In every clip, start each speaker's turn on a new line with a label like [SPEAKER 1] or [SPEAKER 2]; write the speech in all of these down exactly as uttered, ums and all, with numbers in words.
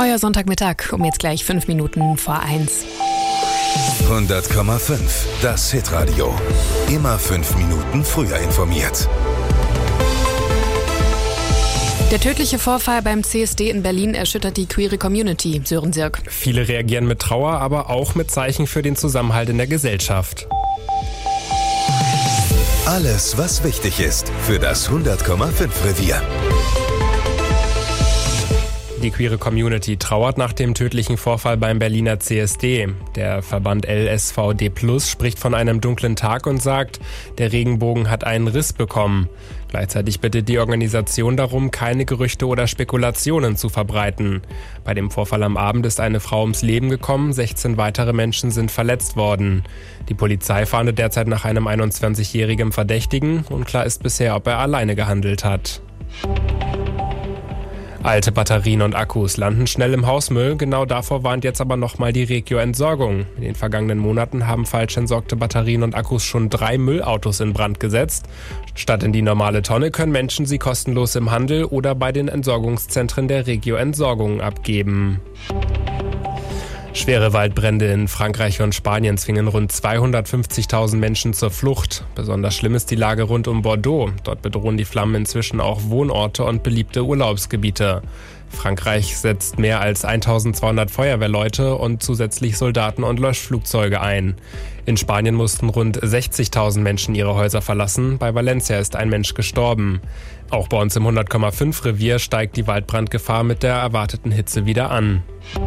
[SPEAKER 1] Euer Sonntagmittag um jetzt gleich fünf Minuten vor eins.
[SPEAKER 2] hundert Komma fünf, das Hitradio. Immer fünf Minuten früher informiert.
[SPEAKER 1] Der tödliche Vorfall beim C S D in Berlin erschüttert die queere Community. Sören Sirk.
[SPEAKER 3] Viele reagieren mit Trauer, aber auch mit Zeichen für den Zusammenhalt in der Gesellschaft.
[SPEAKER 2] Alles, was wichtig ist für das hundert Komma fünf Revier.
[SPEAKER 3] Die queere Community trauert nach dem tödlichen Vorfall beim Berliner C S D. Der Verband L S V D plus spricht von einem dunklen Tag und sagt, der Regenbogen hat einen Riss bekommen. Gleichzeitig bittet die Organisation darum, keine Gerüchte oder Spekulationen zu verbreiten. Bei dem Vorfall am Abend ist eine Frau ums Leben gekommen, sechzehn weitere Menschen sind verletzt worden. Die Polizei fahndet derzeit nach einem einundzwanzigjährigen Verdächtigen. Unklar ist bisher, ob er alleine gehandelt hat. Alte Batterien und Akkus landen schnell im Hausmüll, genau davor warnt jetzt aber nochmal die Regio-Entsorgung. In den vergangenen Monaten haben falsch entsorgte Batterien und Akkus schon drei Müllautos in Brand gesetzt. Statt in die normale Tonne können Menschen sie kostenlos im Handel oder bei den Entsorgungszentren der Regio-Entsorgung abgeben. Schwere Waldbrände in Frankreich und Spanien zwingen rund zweihundertfünfzigtausend Menschen zur Flucht. Besonders schlimm ist die Lage rund um Bordeaux. Dort bedrohen die Flammen inzwischen auch Wohnorte und beliebte Urlaubsgebiete. Frankreich setzt mehr als eintausendzweihundert Feuerwehrleute und zusätzlich Soldaten und Löschflugzeuge ein. In Spanien mussten rund sechzigtausend Menschen ihre Häuser verlassen. Bei Valencia ist ein Mensch gestorben. Auch bei uns im hundert Komma fünf Revier steigt die Waldbrandgefahr mit der erwarteten Hitze wieder an.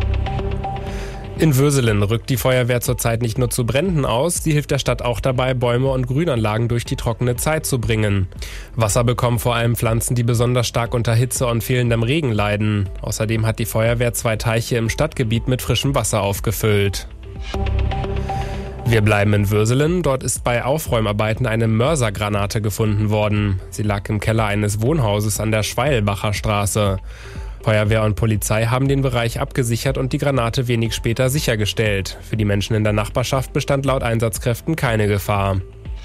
[SPEAKER 3] In Würselen rückt die Feuerwehr zurzeit nicht nur zu Bränden aus, sie hilft der Stadt auch dabei, Bäume und Grünanlagen durch die trockene Zeit zu bringen. Wasser bekommen vor allem Pflanzen, die besonders stark unter Hitze und fehlendem Regen leiden. Außerdem hat die Feuerwehr zwei Teiche im Stadtgebiet mit frischem Wasser aufgefüllt. Wir bleiben in Würselen. Dort ist bei Aufräumarbeiten eine Mörsergranate gefunden worden. Sie lag im Keller eines Wohnhauses an der Schweilbacher Straße. Feuerwehr und Polizei haben den Bereich abgesichert und die Granate wenig später sichergestellt. Für die Menschen in der Nachbarschaft bestand laut Einsatzkräften keine Gefahr.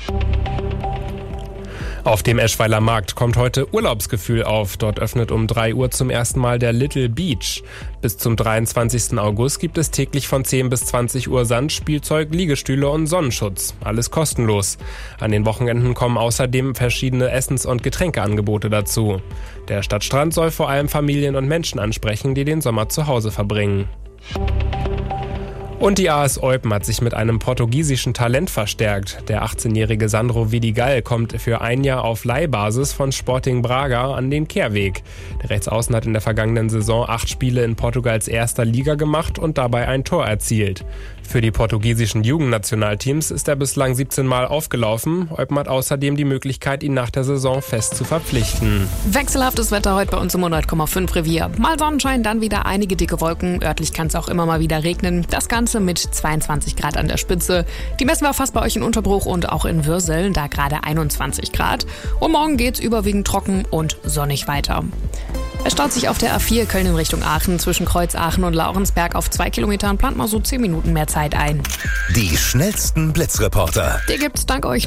[SPEAKER 3] Auf dem Eschweiler Markt kommt heute Urlaubsgefühl auf. Dort öffnet um drei Uhr zum ersten Mal der Little Beach. Bis zum dreiundzwanzigsten August gibt es täglich von zehn bis zwanzig Uhr Sand, Spielzeug, Liegestühle und Sonnenschutz. Alles kostenlos. An den Wochenenden kommen außerdem verschiedene Essens- und Getränkeangebote dazu. Der Stadtstrand soll vor allem Familien und Menschen ansprechen, die den Sommer zu Hause verbringen. Und die A S Eupen hat sich mit einem portugiesischen Talent verstärkt. Der achtzehnjährige Sandro Vidigal kommt für ein Jahr auf Leihbasis von Sporting Braga an den Kehrweg. Der Rechtsaußen hat in der vergangenen Saison acht Spiele in Portugals erster Liga gemacht und dabei ein Tor erzielt. Für die portugiesischen Jugendnationalteams ist er bislang siebzehn Mal aufgelaufen. Eupen hat außerdem die Möglichkeit, ihn nach der Saison fest zu verpflichten.
[SPEAKER 1] Wechselhaftes Wetter heute bei uns im hundert Komma fünf Revier. Mal Sonnenschein, dann wieder einige dicke Wolken. Örtlich kann es auch immer mal wieder regnen. Das Ganze mit zweiundzwanzig Grad an der Spitze. Die messen wir fast bei euch in Unterbruch und auch in Würselen, da gerade einundzwanzig Grad. Und morgen geht's überwiegend trocken und sonnig weiter. Es staut sich auf der A vier Köln in Richtung Aachen zwischen Kreuzaachen und Laurensberg auf zwei Kilometern. Plant mal so zehn Minuten mehr Zeit ein.
[SPEAKER 2] Die schnellsten Blitzreporter.
[SPEAKER 1] Die gibt's dank euch.